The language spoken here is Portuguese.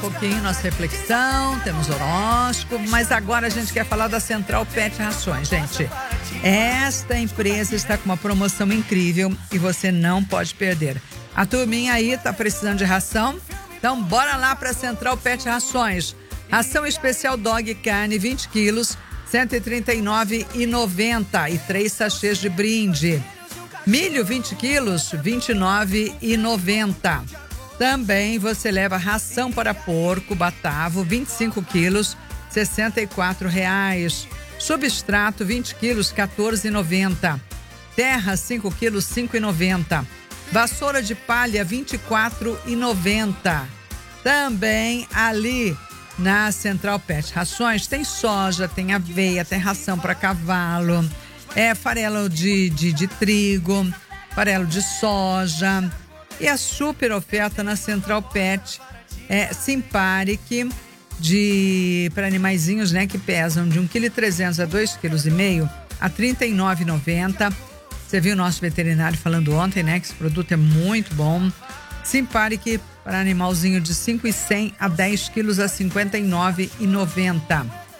pouquinho nossa reflexão, temos horóscopo, mas agora a gente quer falar da Central Pet Rações, gente. Esta empresa está com uma promoção incrível e você não pode perder. A turminha aí tá precisando de ração, então bora lá para Central Pet Rações. Ração especial Dog Carne 20 quilos, R$ 139,90 e 3 sachês de brinde. Milho 20 quilos, R$ 29,90. Também você leva ração para porco Batavo 25 quilos, R$ 64,00. Substrato 20 quilos, R$ 14,90. Terra 5 quilos, R$ 5,90. Vassoura de palha 24,90. Também ali na Central Pet Rações tem soja, tem aveia, tem ração para cavalo, farelo de trigo, farelo de soja. E a super oferta na Central Pet é Simparic para animaizinhos, né, que pesam de 1,3 kg a 2,5 kg a R$ 39,90. Você viu o nosso veterinário falando ontem, né, que esse produto é muito bom. Simparic para animalzinho de 5,100 a 10 quilos a R$ 59,90.